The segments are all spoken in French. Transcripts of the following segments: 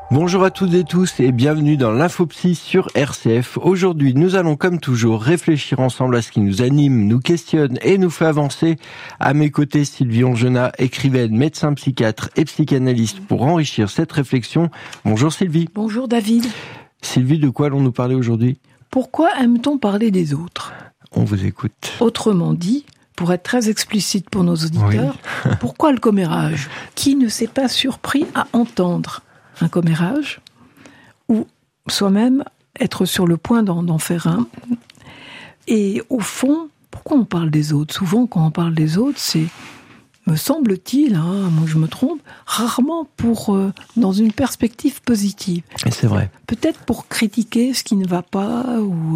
Bonjour à toutes et tous et bienvenue dans l'Infopsy sur RCF. Aujourd'hui, nous allons comme toujours réfléchir ensemble à ce qui nous anime, nous questionne et nous fait avancer. À mes côtés, Sylvie Ongenat, écrivaine, médecin psychiatre et psychanalyste pour enrichir cette réflexion. Bonjour Sylvie. Bonjour David. Sylvie, de quoi allons-nous parler aujourd'hui ? Pourquoi aime-t-on parler des autres ? On vous écoute. Autrement dit, pour être très explicite pour nos auditeurs, oui. Pourquoi le commérage ? Qui ne s'est pas surpris à entendre un commérage ou soi-même être sur le point d'en faire un ? Et au fond, pourquoi on parle des autres ? Souvent, quand on parle des autres, c'est, me semble-t-il, moi je me trompe, rarement dans une perspective positive. Et c'est vrai. Peut-être pour critiquer ce qui ne va pas,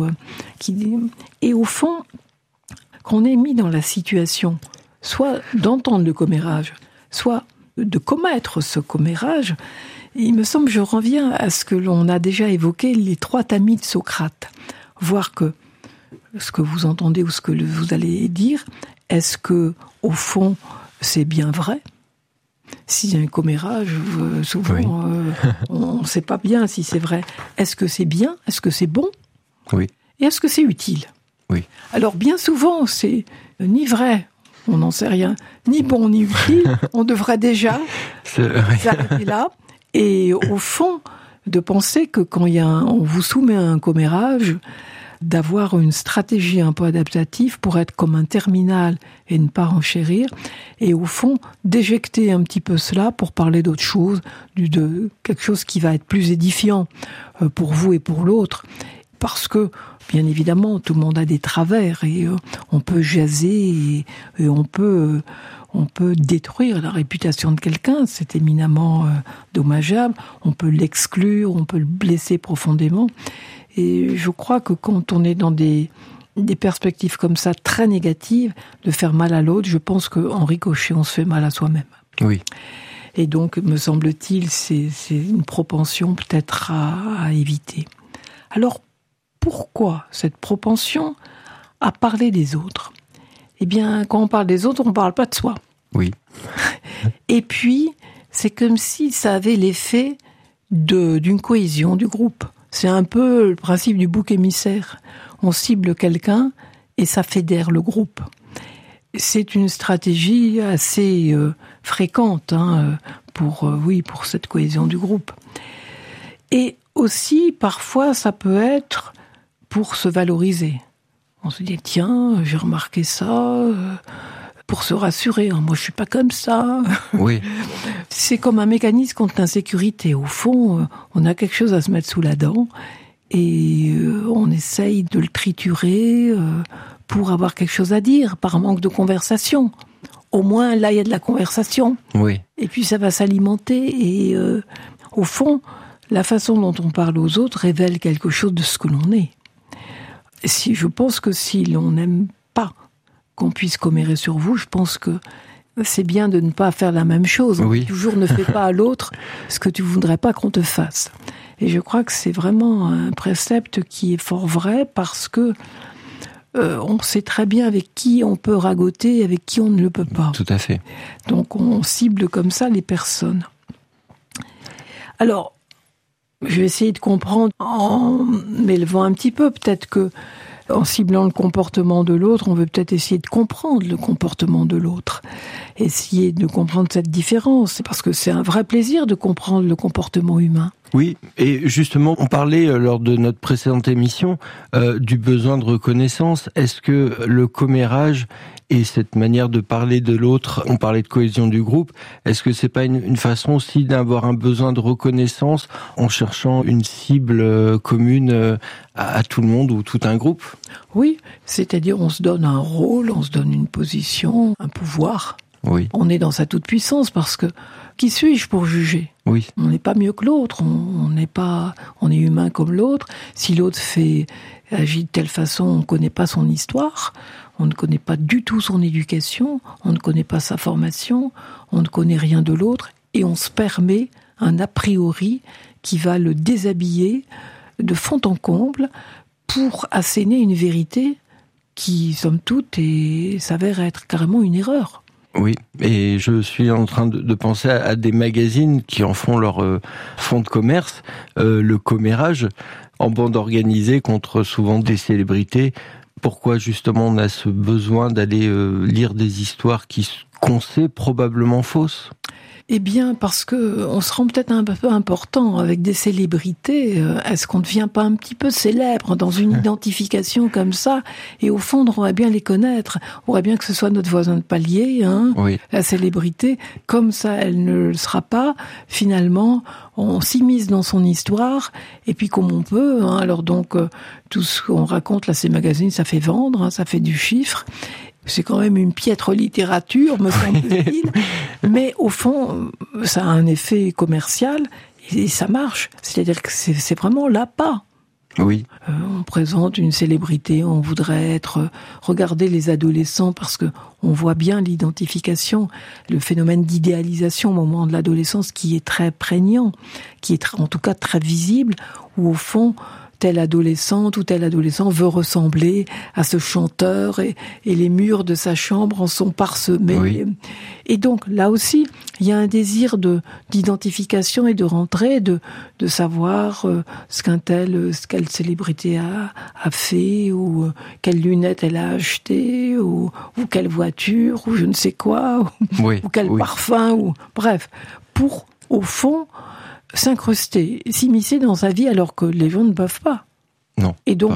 et au fond, qu'on est mis dans la situation, soit d'entendre le commérage, soit de commettre ce commérage. Il me semble, je reviens à ce que l'on a déjà évoqué, les 3 tamis de Socrate. Voir que ce que vous entendez ou ce que vous allez dire, est-ce que, au fond, c'est bien vrai ? S'il y a un commérage, souvent, oui. On ne sait pas bien si c'est vrai. Est-ce que c'est bien ? Est-ce que c'est bon ? Oui. Et est-ce que c'est utile ? Oui. Alors, bien souvent, c'est ni vrai, on n'en sait rien, ni bon, ni utile. On devrait déjà s'arrêter là. Et au fond, de penser que quand on vous soumet à un commérage, d'avoir une stratégie un peu adaptative pour être comme un terminal et ne pas renchérir, et au fond, d'éjecter un petit peu cela pour parler d'autre chose, de quelque chose qui va être plus édifiant pour vous et pour l'autre. Parce que, bien évidemment, tout le monde a des travers, et on peut jaser, et on peut détruire la réputation de quelqu'un, c'est éminemment dommageable, on peut l'exclure, on peut le blesser profondément. Et je crois que quand on est dans des perspectives comme ça, très négatives, de faire mal à l'autre, je pense qu'en ricochet, on se fait mal à soi-même. Oui. Et donc, me semble-t-il, c'est une propension peut-être à éviter. Alors, pourquoi cette propension à parler des autres ? Eh bien, quand on parle des autres, on ne parle pas de soi. Oui. Et puis, c'est comme si ça avait l'effet d'une cohésion du groupe. C'est un peu le principe du bouc émissaire. On cible quelqu'un et ça fédère le groupe. C'est une stratégie assez fréquente pour cette cohésion du groupe. Et aussi, parfois, ça peut être pour se valoriser. On se dit, tiens, j'ai remarqué ça, pour se rassurer. Moi, je suis pas comme ça. Oui. C'est comme un mécanisme contre l'insécurité. Au fond, on a quelque chose à se mettre sous la dent et on essaye de le triturer pour avoir quelque chose à dire, par manque de conversation. Au moins, là, il y a de la conversation. Oui. Et puis, ça va s'alimenter. Et au fond, la façon dont on parle aux autres révèle quelque chose de ce que l'on est. Je pense que si l'on n'aime pas qu'on puisse commérer sur vous, je pense que c'est bien de ne pas faire la même chose. Oui. Toujours ne fais pas à l'autre ce que tu voudrais pas qu'on te fasse. Et je crois que c'est vraiment un précepte qui est fort vrai parce que on sait très bien avec qui on peut ragoter et avec qui on ne le peut pas. Tout à fait. Donc on cible comme ça les personnes. Alors, je vais essayer de comprendre en m'élevant un petit peu. Peut-être que en ciblant le comportement de l'autre, on veut peut-être essayer de comprendre le comportement de l'autre. Essayer de comprendre cette différence. Parce que c'est un vrai plaisir de comprendre le comportement humain. Oui, et justement, on parlait lors de notre précédente émission du besoin de reconnaissance. Est-ce que le commérage et cette manière de parler de l'autre, on parlait de cohésion du groupe, est-ce que c'est pas une façon aussi d'avoir un besoin de reconnaissance en cherchant une cible commune à tout le monde ou tout un groupe ? Oui, c'est-à-dire on se donne un rôle, on se donne une position, un pouvoir. Oui. On est dans sa toute-puissance parce que qui suis-je pour juger ? Oui. On n'est pas mieux que l'autre, on est humain comme l'autre. Si l'autre agit de telle façon, on ne connaît pas son histoire, on ne connaît pas du tout son éducation, on ne connaît pas sa formation, on ne connaît rien de l'autre et on se permet un a priori qui va le déshabiller de fond en comble pour asséner une vérité qui, somme toute, s'avère être carrément une erreur. Oui, et je suis en train de penser à des magazines qui en font leur fonds de commerce, le commérage, en bande organisée contre souvent des célébrités. Pourquoi justement on a ce besoin d'aller lire des histoires qu'on sait probablement fausses ? Eh bien, parce que on se rend peut-être un peu important avec des célébrités. Est-ce qu'on ne devient pas un petit peu célèbre dans une identification comme ça ? Et au fond, on devrait bien les connaître. On voudrait bien que ce soit notre voisin de palier, oui. La célébrité. Comme ça, elle ne le sera pas. Finalement, on s'immisce dans son histoire. Et puis, comme on peut. Alors donc, tout ce qu'on raconte là, ces magazines, ça fait vendre, ça fait du chiffre. C'est quand même une piètre littérature, me semble-t-il. Mais au fond, ça a un effet commercial et ça marche. C'est-à-dire que c'est vraiment l'appât. Oui. On présente une célébrité, on voudrait regarder les adolescents parce que on voit bien l'identification, le phénomène d'idéalisation au moment de l'adolescence qui est très prégnant, qui est en tout cas très visible, où au fond, telle adolescente ou tel adolescent veut ressembler à ce chanteur et les murs de sa chambre en sont parsemés. Oui. Et donc, là aussi, il y a un désir d'identification et de rentrer, de savoir ce quelle célébrité a fait, ou quelles lunettes elle a acheté, ou quelle voiture, ou je ne sais quoi, ou quel parfum, ou bref, pour, au fond, s'incruster, s'immiscer dans sa vie alors que les gens ne peuvent pas. Non. Et donc,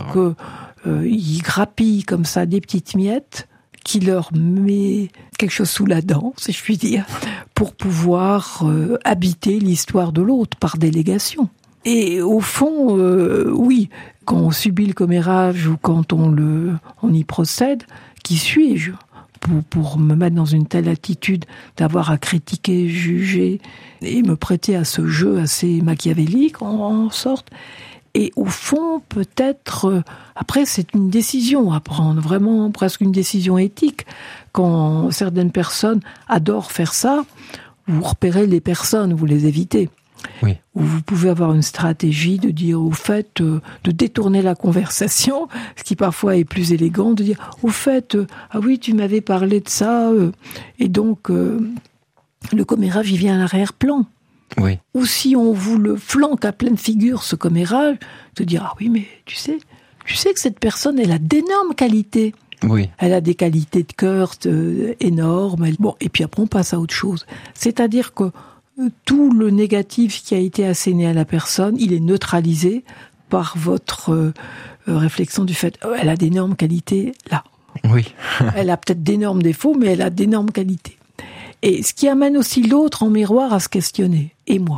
ils grappillent comme ça des petites miettes qui leur met quelque chose sous la dent, si je puis dire, pour pouvoir habiter l'histoire de l'autre par délégation. Et au fond, oui, quand on subit le commérage ou quand on y procède, qui suis-je ? Pour me mettre dans une telle attitude d'avoir à critiquer, juger et me prêter à ce jeu assez machiavélique en sorte. Et au fond, peut-être, après c'est une décision à prendre, vraiment presque une décision éthique. Quand certaines personnes adorent faire ça, vous repérez les personnes, vous les évitez. Oui. Ou vous pouvez avoir une stratégie de dire au fait, de détourner la conversation, ce qui parfois est plus élégant, de dire au fait, ah oui, tu m'avais parlé de ça, et donc le commérage il vient à l'arrière-plan. Oui. Ou si on vous le flanque à pleine figure, ce commérage, de dire ah oui, mais tu sais que cette personne elle a d'énormes qualités. Oui. Elle a des qualités de cœur énormes. Bon, et puis après on passe à autre chose. C'est-à-dire que tout le négatif qui a été asséné à la personne, il est neutralisé par votre réflexion du fait elle a d'énormes qualités là. Oui. Elle a peut-être d'énormes défauts, mais elle a d'énormes qualités. Et ce qui amène aussi l'autre en miroir à se questionner. Et moi ?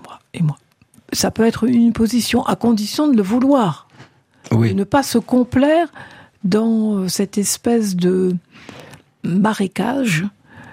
Ça peut être une position à condition de le vouloir. Oui. De ne pas se complaire dans cette espèce de marécage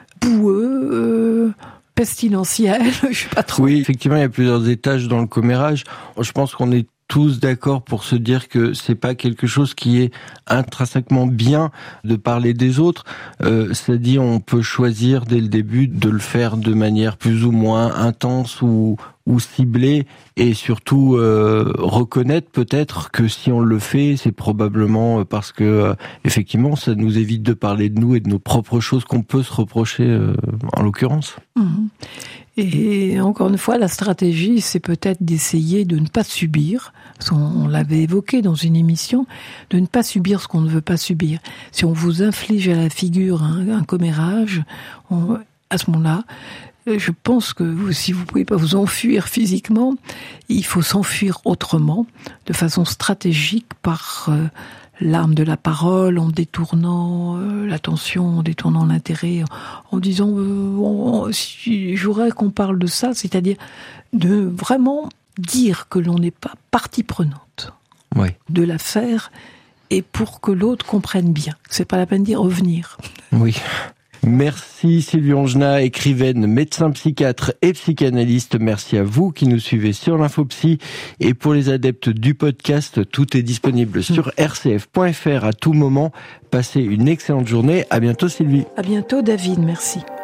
boueux, pestilentiel, je sais pas trop. Oui, effectivement, il y a plusieurs étages dans le commérage. Je pense qu'on est tous d'accord pour se dire que c'est pas quelque chose qui est intrinsèquement bien de parler des autres. C'est-à-dire, on peut choisir dès le début de le faire de manière plus ou moins intense ou ciblée, et surtout reconnaître peut-être que si on le fait, c'est probablement parce que effectivement, ça nous évite de parler de nous et de nos propres choses qu'on peut se reprocher en l'occurrence. Mmh. Et encore une fois, la stratégie, c'est peut-être d'essayer de ne pas subir, parce qu'on l'avait évoqué dans une émission, de ne pas subir ce qu'on ne veut pas subir. Si on vous inflige à la figure un commérage, à ce moment-là, je pense que si vous ne pouvez pas vous enfuir physiquement, il faut s'enfuir autrement, de façon stratégique, par l'arme de la parole, en détournant l'attention, en détournant l'intérêt, en disant si je voudrais qu'on parle de ça, c'est-à-dire de vraiment dire que l'on n'est pas partie prenante de l'affaire, et pour que l'autre comprenne bien. C'est pas la peine d'y revenir. Oui. Merci Sylvie Ongenat, écrivaine, médecin psychiatre et psychanalyste. Merci à vous qui nous suivez sur l'Infopsy. Et pour les adeptes du podcast, tout est disponible sur rcf.fr à tout moment. Passez une excellente journée. À bientôt Sylvie. À bientôt David, merci.